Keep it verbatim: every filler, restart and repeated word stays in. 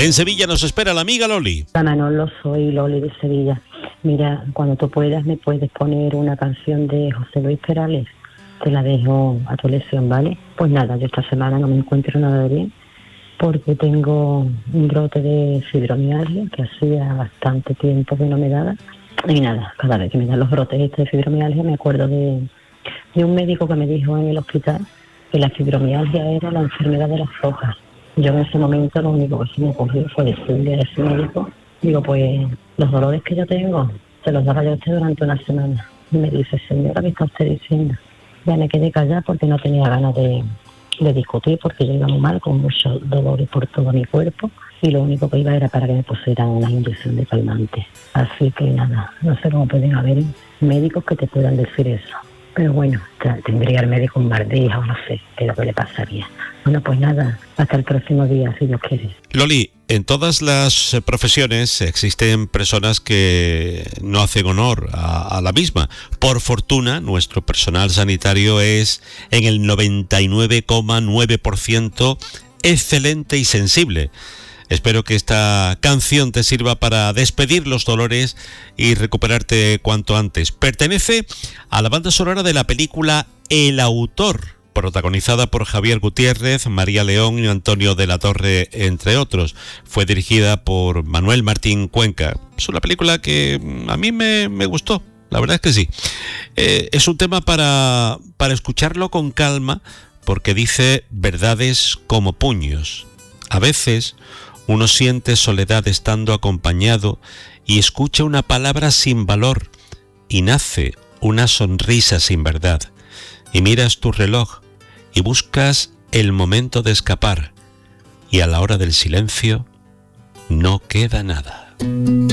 En Sevilla nos espera la amiga Loli. La Manolo, soy Loli de Sevilla. Mira, cuando tú puedas me puedes poner una canción de José Luis Perales. Te la dejo a tu elección, ¿vale? Pues nada, yo esta semana no me encuentro nada bien porque tengo un brote de fibromialgia que hacía bastante tiempo que no me daba. Y nada, cada vez que me dan los brotes este de fibromialgia me acuerdo de, de un médico que me dijo en el hospital que la fibromialgia era la enfermedad de las hojas. Yo en ese momento lo único que se me ocurrió fue decirle a ese médico, digo, pues los dolores que yo tengo se los daba yo a usted durante una semana. Y me dice, señora, ¿qué está usted diciendo? Ya me quedé callada porque no tenía ganas de, de discutir, porque yo iba muy mal, con muchos dolores por todo mi cuerpo, y lo único que iba era para que me pusieran una inyección de calmante. Así que nada, no sé cómo pueden haber médicos que te puedan decir eso. Pero bueno, tendría el médico un mal día o no sé qué es lo que le pasaría. Bueno, pues nada, hasta el próximo día, si Dios quiere. Loli, en todas las profesiones existen personas que no hacen honor a, a la misma. Por fortuna, nuestro personal sanitario es en el noventa y nueve coma nueve por ciento excelente y sensible. Espero que esta canción te sirva para despedir los dolores y recuperarte cuanto antes. Pertenece a la banda sonora de la película El Autor, protagonizada por Javier Gutiérrez, María León y Antonio de la Torre, entre otros. Fue dirigida por Manuel Martín Cuenca. Es una película que a mí me, me gustó, la verdad es que sí. Eh, es un tema para, para escucharlo con calma, porque dice verdades como puños. A veces uno siente soledad estando acompañado y escucha una palabra sin valor y nace una sonrisa sin verdad. Y miras tu reloj y buscas el momento de escapar y a la hora del silencio no queda nada.